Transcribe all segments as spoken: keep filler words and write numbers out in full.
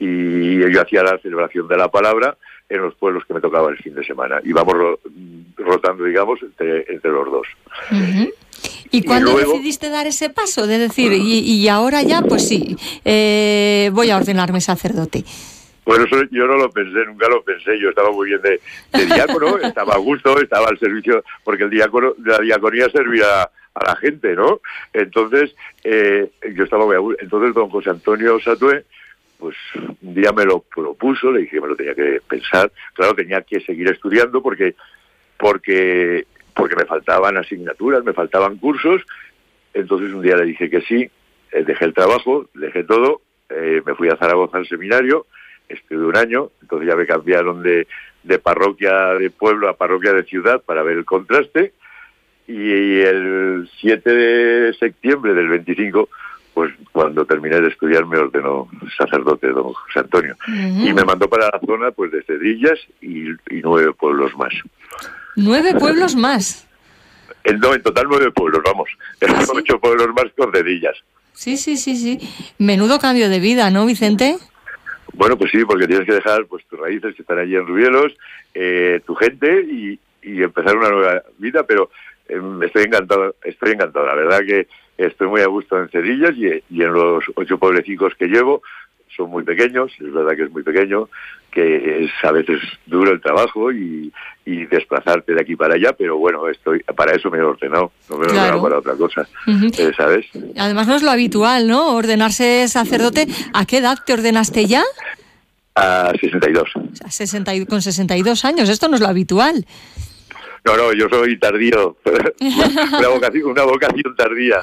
y yo hacía la celebración de la palabra en los pueblos que me tocaba el fin de semana. Íbamos ro- rotando, digamos, entre, entre los dos. Uh-huh. ¿Y cuándo y luego, decidiste dar ese paso de decir, y, y ahora ya, pues sí, eh, voy a ordenarme sacerdote? Bueno, eso yo no lo pensé, nunca lo pensé. Yo estaba muy bien de, de diácono, estaba a gusto, estaba al servicio, porque el diácono, la diaconía servía a la gente, ¿no? Entonces, eh, yo estaba muy a gusto. Entonces, don José Antonio Satué, pues un día me lo propuso, le dije que me lo tenía que pensar. Claro, tenía que seguir estudiando porque, porque, porque me faltaban asignaturas, me faltaban cursos. Entonces, un día le dije que sí, eh, dejé el trabajo, dejé todo, eh, me fui a Zaragoza al seminario. Estuve un año, entonces ya me cambiaron de, de parroquia de pueblo a parroquia de ciudad para ver el contraste, y el siete de septiembre del veinticinco, pues cuando terminé de estudiar me ordenó sacerdote don José Antonio, uh-huh. y me mandó para la zona pues de Cedrillas y, y nueve pueblos más. ¿Nueve pueblos más? En, no, en total nueve pueblos, vamos, ¿Ah, sí? Ocho pueblos más con Cedrillas. Sí, sí, sí, sí. Menudo cambio de vida, ¿no, Vicente? Bueno, pues sí, porque tienes que dejar pues tus raíces que están allí en Rubielos, eh, tu gente y, y empezar una nueva vida, pero eh, estoy encantado, estoy encantado. La verdad que estoy muy a gusto en Cedrillas y, y en los ocho pueblecicos que llevo. Son muy pequeños, es verdad que es muy pequeño, que es a veces duro el trabajo y, y desplazarte de aquí para allá, pero bueno, estoy para eso me he ordenado, no me he claro. ordenado para otra cosa, uh-huh. eh, ¿sabes? Además no es lo habitual, ¿no? Ordenarse sacerdote. ¿A qué edad te ordenaste ya? A sesenta y dos. A sesenta, con sesenta y dos años, esto no es lo habitual. No, no, yo soy tardío, una vocación, una vocación tardía.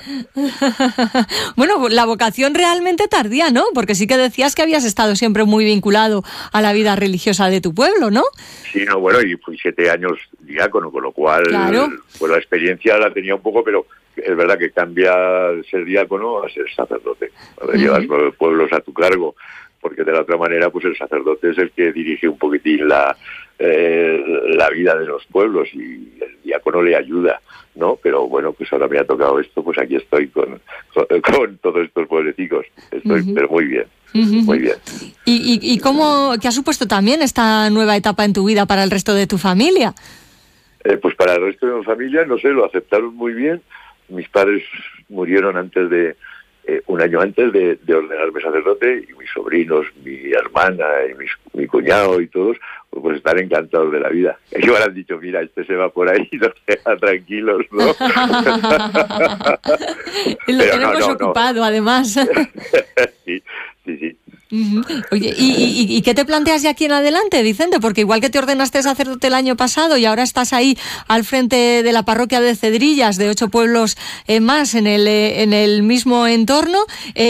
Bueno, la vocación realmente tardía, ¿no? Porque sí que decías que habías estado siempre muy vinculado a la vida religiosa de tu pueblo, ¿no? Sí, no, bueno, y fui siete años diácono, con lo cual, claro. pues la experiencia la tenía un poco, pero es verdad que cambia ser diácono a ser sacerdote. A ver, uh-huh. Llevas nueve pueblos a tu cargo, porque de la otra manera, pues el sacerdote es el que dirige un poquitín la... Eh, la vida de los pueblos y el diácono le ayuda, ¿no? Pero bueno, pues ahora me ha tocado esto, pues aquí estoy con, con, con todos estos pueblecicos. Estoy, uh-huh. pero muy bien, uh-huh. muy bien. ¿Y, y, y cómo, qué ha supuesto también esta nueva etapa en tu vida para el resto de tu familia? Eh, pues para el resto de mi familia, no sé, lo aceptaron muy bien. Mis padres murieron antes de, eh, un año antes de, de ordenarme sacerdote, y mis sobrinos, mi hermana y mis, mi cuñado y todos, pues están encantados de la vida. Ellos han dicho, mira, este se va por ahí y nos deja tranquilos, ¿no? Y lo Pero tenemos no, no, ocupado, no. además. sí, sí, sí. Uh-huh. Oye, ¿y, y, ¿y qué te planteas de aquí en adelante, Vicente? Porque igual que te ordenaste sacerdote el año pasado y ahora estás ahí al frente de la parroquia de Cedrillas, de ocho pueblos eh, más en el eh, en el mismo entorno,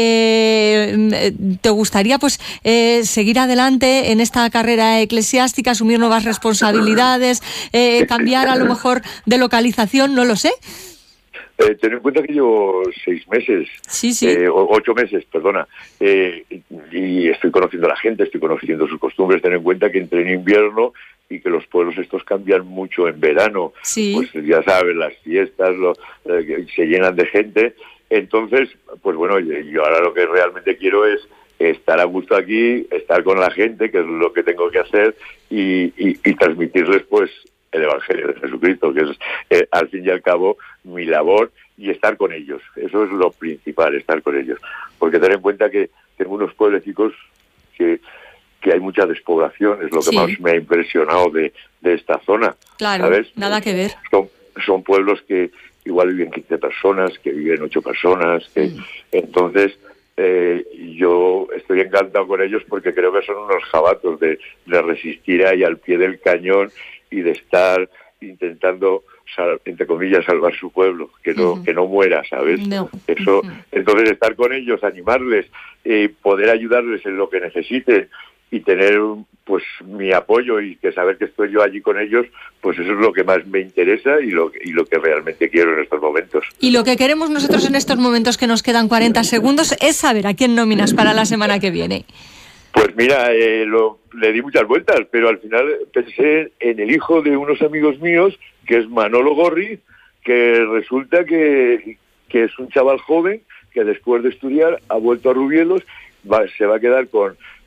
eh, ¿te gustaría pues eh, seguir adelante en esta carrera eclesiástica, asumir nuevas responsabilidades, eh, cambiar a lo mejor de localización? No lo sé. Eh, ten en cuenta que llevo seis meses, sí, sí. Eh, o, ocho meses, perdona, eh, y estoy conociendo a la gente, estoy conociendo sus costumbres. Ten en cuenta que entré en invierno y que los pueblos estos cambian mucho en verano. Sí. Pues ya sabes, las fiestas lo, eh, se llenan de gente. Entonces, pues bueno, yo ahora lo que realmente quiero es estar a gusto aquí, estar con la gente, que es lo que tengo que hacer, y, y, y transmitirles pues el Evangelio de Jesucristo, que es eh, al fin y al cabo mi labor, y estar con ellos. Eso es lo principal, estar con ellos. Porque ten en cuenta que tengo unos pueblecicos que, que hay mucha despoblación, es lo que sí. más me ha impresionado de, de esta zona. Claro, ¿sabes? Nada que ver. Son, son pueblos que igual viven quince personas, que viven ocho personas, que mm. entonces... Eh, yo estoy encantado con ellos porque creo que son unos jabatos de, de resistir ahí al pie del cañón y de estar intentando, sal, entre comillas, salvar su pueblo, que no uh-huh. que no muera, ¿sabes? No. Eso, uh-huh. Entonces estar con ellos, animarles, eh, poder ayudarles en lo que necesiten y tener pues mi apoyo y que saber que estoy yo allí con ellos, pues eso es lo que más me interesa y lo, y lo que realmente quiero en estos momentos. Y lo que queremos nosotros en estos momentos que nos quedan cuarenta segundos es saber a quién nominas para la semana que viene. Pues mira, eh, lo, le di muchas vueltas, pero al final pensé en el hijo de unos amigos míos, que es Manolo Gorri, que resulta que, que es un chaval joven que después de estudiar ha vuelto a Rubielos, va, se va a quedar con